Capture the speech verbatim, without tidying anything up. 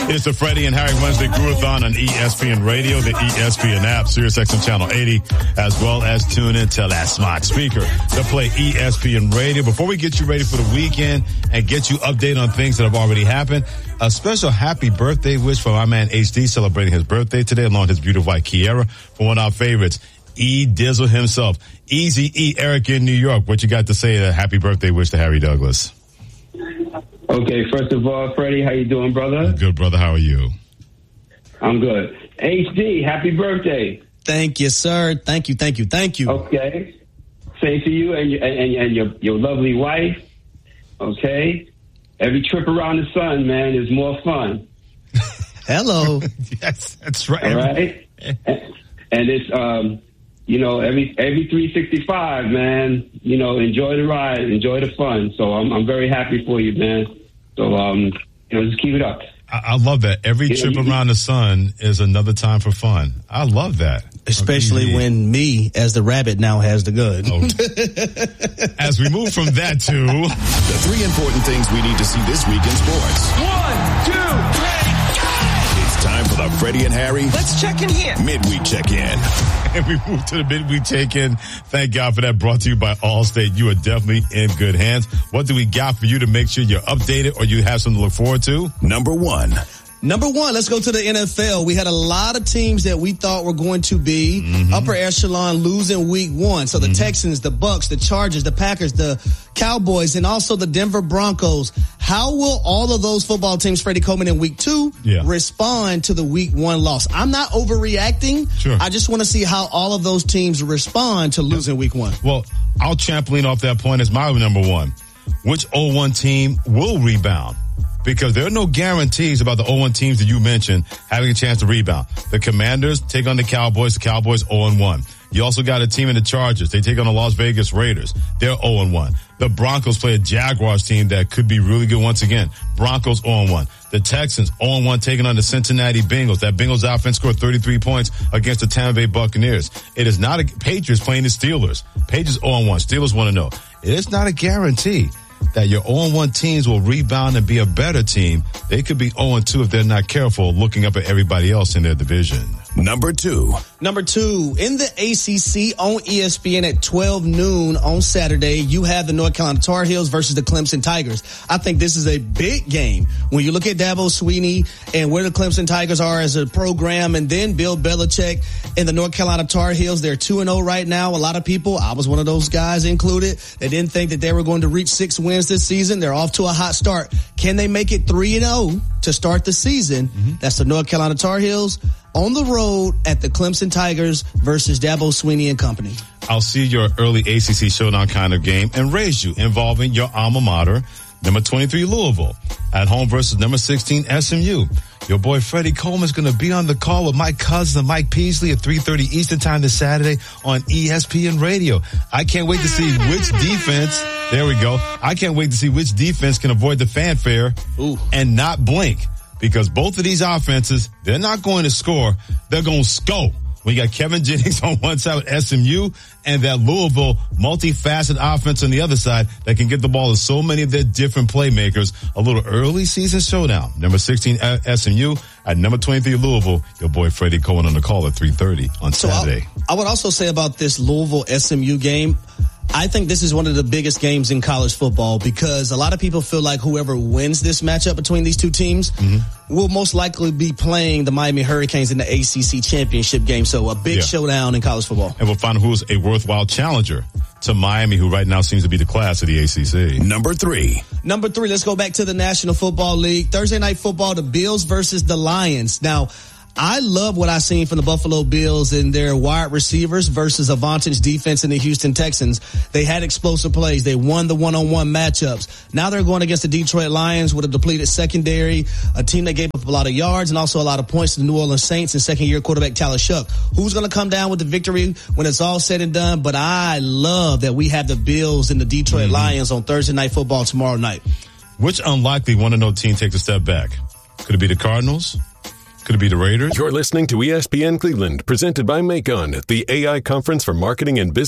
It's the Freddie and Harry Wednesday Groovathon on E S P N Radio, the E S P N app, SiriusXM Channel eighty, as well as tune in to that smart speaker to play E S P N Radio. Before we get you ready for the weekend and get you updated on things that have already happened, a special happy birthday wish for my man H D, celebrating his birthday today, along with his beautiful wife Kiera, for one of our favorites, E Dizzle himself. Easy E Eric in New York. What you got to say? A happy birthday wish to Harry Douglas. Okay, first of all, Freddie, how you doing, brother? Good, brother. How are you? I'm good. H D, happy birthday. Thank you, sir. Thank you, thank you, thank you. Okay. Same to you and your, and, and your, your lovely wife. Okay. Every trip around the sun, man, is more fun. Hello. Yes, that's right. All right. and, and it's, um, you know, every every three sixty-five, man, you know, enjoy the ride, enjoy the fun. So I'm I'm very happy for you, man. So, um, you know, just keep it up. I, I love that. Every you trip know, you, around the sun is another time for fun. I love that. Especially okay. when me, as the rabbit, now has the gun. Oh. As we move from that to... the three important things we need to see this week in sports. One, two, three. It's time for the Freddie and Harry. Let's check in here. Midweek check-in. And we move to the midweek check-in. Thank God for that. Brought to you by Allstate. You are definitely in good hands. What do we got for you to make sure you're updated or you have something to look forward to? Number one. Number one, let's go to the N F L. We had a lot of teams that we thought were going to be mm-hmm. upper echelon losing week one. So the mm-hmm. Texans, the Bucks, the Chargers, the Packers, the Cowboys, and also the Denver Broncos. How will all of those football teams, Freddie Coleman, in week two yeah. respond to the week one loss? I'm not overreacting. Sure. I just want to see how all of those teams respond to losing week one. Well, I'll trampoline off that point as my number one. Which oh one team will rebound? Because there are no guarantees about the oh one teams that you mentioned having a chance to rebound. The Commanders take on the Cowboys. The Cowboys oh one. You also got a team in the Chargers. They take on the Las Vegas Raiders. They're oh one. The Broncos play a Jaguars team that could be really good once again. Broncos oh one. The Texans oh one taking on the Cincinnati Bengals. That Bengals offense scored thirty-three points against the Tampa Bay Buccaneers. It is not a Patriots playing the Steelers. Patriots oh one. Steelers want to know. It is not a guarantee that your oh one teams will rebound and be a better team. They could be oh two if they're not careful, looking up at everybody else in their division. Number two. Number two, in the A C C on E S P N at twelve noon on Saturday, you have the North Carolina Tar Heels versus the Clemson Tigers. I think this is a big game. When you look at Dabo Swinney and where the Clemson Tigers are as a program, and then Bill Belichick and the North Carolina Tar Heels, they're two and oh right now. A lot of people, I was one of those guys included, they didn't think that they were going to reach six wins this season. They're off to a hot start. Can they make it three and oh to start the season? Mm-hmm. That's the North Carolina Tar Heels on the road at the Clemson Tigers versus Dabo Swinney and company. I'll see your early A C C showdown kind of game and raise you involving your alma mater, number twenty-three Louisville, at home versus number sixteen S M U. Your boy Freddie Coleman's going to be on the call with Mike Cousins and Mike Peasley at three thirty Eastern Time this Saturday on E S P N Radio. I can't wait to see which defense, there we go, I can't wait to see which defense can avoid the fanfare Ooh. and not blink. Because both of these offenses, they're not going to score, they're going to score. We got Kevin Jennings on one side with S M U and that Louisville multifaceted offense on the other side that can get the ball to so many of their different playmakers. A little early season showdown. Number sixteen S M U at number twenty-three Louisville. Your boy Freddie Cohen on the call at three thirty on so Saturday. I would also say about this Louisville S M U game, I think this is one of the biggest games in college football because a lot of people feel like whoever wins this matchup between these two teams mm-hmm. will most likely be playing the Miami Hurricanes in the A C C championship game. So a big yeah. showdown in college football. And we'll find who's a worthwhile challenger to Miami, who right now seems to be the class of the A C C. Number three. Number three, let's go back to the National Football League. Thursday Night Football, the Bills versus the Lions. Now, I love what I've seen from the Buffalo Bills and their wide receivers versus a Vantage defense in the Houston Texans. They had explosive plays. They won the one-on-one matchups. Now they're going against the Detroit Lions with a depleted secondary, a team that gave up a lot of yards and also a lot of points to the New Orleans Saints and second-year quarterback Tyler Shuck. Who's going to come down with the victory when it's all said and done? But I love that we have the Bills and the Detroit mm-hmm. Lions on Thursday Night Football tomorrow night. Which unlikely one-and-oh team takes a step back? Could it be the Cardinals? Could it be the Raiders? You're listening to E S P N Cleveland, presented by Macon, the A I conference for marketing and business.